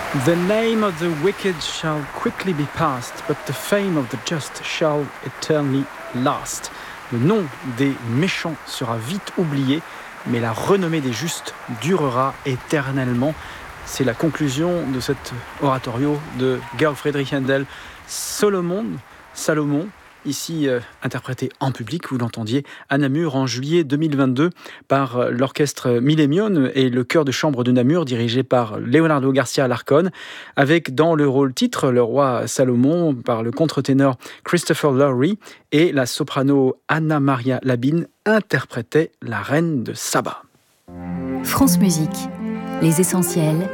The name of the wicked shall quickly be passed, but the fame of the just shall eternally last. Le nom des méchants sera vite oublié, mais la renommée des justes durera éternellement. C'est la conclusion de cet oratorio de Georg Friedrich Händel. Salomon, ici interprété en public, vous l'entendiez, à Namur en juillet 2022 par l'orchestre Millennium et le chœur de chambre de Namur dirigé par Leonardo Garcia Alarcón, avec dans le rôle titre le roi Salomon par le contre-ténor Christopher Lowry et la soprano Anna Maria Labine interprétait la reine de Saba. France Musique, les essentiels.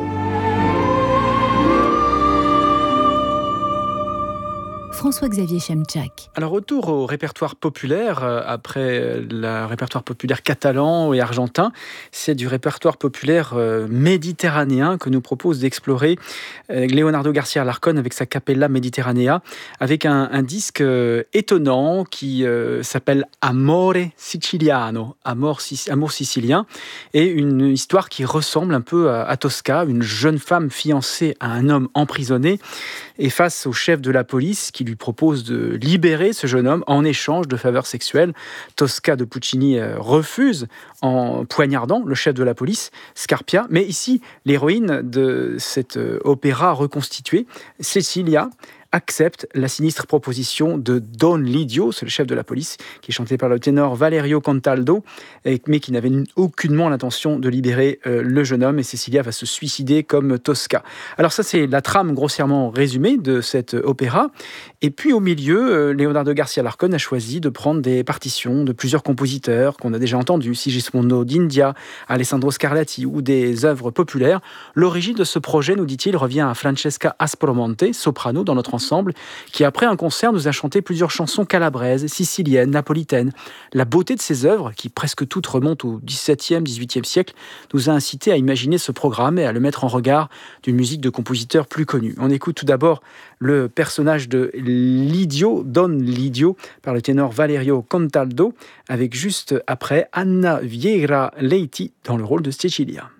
François-Xavier Chemchak. Alors retour au répertoire populaire, après le répertoire populaire catalan et argentin, c'est du répertoire populaire méditerranéen que nous propose d'explorer Leonardo Garcia Alarcón avec sa Capella Mediterranea, avec un disque étonnant qui s'appelle Amore Siciliano, Amour sicilien, et une histoire qui ressemble un peu à Tosca, une jeune femme fiancée à un homme emprisonné, et face au chef de la police qui lui propose de libérer ce jeune homme en échange de faveurs sexuelles. Tosca de Puccini refuse en poignardant le chef de la police, Scarpia. Mais ici, l'héroïne de cet opéra reconstitué, Cecilia, accepte la sinistre proposition de Don Lidio, c'est le chef de la police, qui est chanté par le ténor Valerio Contaldo, mais qui n'avait aucunement l'intention de libérer le jeune homme, et Cecilia va se suicider comme Tosca. Alors ça, c'est la trame grossièrement résumée de cet opéra. Et puis au milieu, Leonardo Garcia Alarcón a choisi de prendre des partitions de plusieurs compositeurs qu'on a déjà entendus, Sigismondo d'India, Alessandro Scarlatti, ou des œuvres populaires. L'origine de ce projet, nous dit-il, revient à Francesca Aspromonte, soprano dans notre ensemble, qui après un concert nous a chanté plusieurs chansons calabraises, siciliennes, napolitaines. La beauté de ces œuvres, qui presque toutes remontent au XVIIe, XVIIIe siècle, nous a incité à imaginer ce programme et à le mettre en regard d'une musique de compositeurs plus connus. On écoute tout d'abord le personnage de Lidio, Don Lidio, par le ténor Valerio Contaldo, avec juste après Anna Vieira Leiti dans le rôle de Cecilia.